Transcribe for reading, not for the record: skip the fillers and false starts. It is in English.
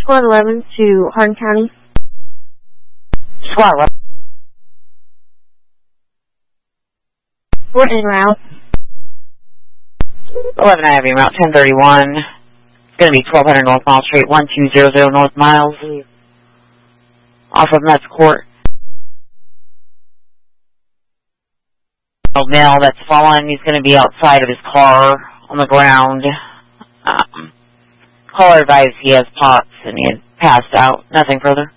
Squad 11 to Hardin County. Squad 11. We're en route. 11 Avenue, Route 1031. It's going to be 1200 North Mile Street, 1200 North Miles. Off of Metz Court. Male that's fallen, he's going to be outside of his car on the ground. Caller advised he has POTS and he had passed out. Nothing further.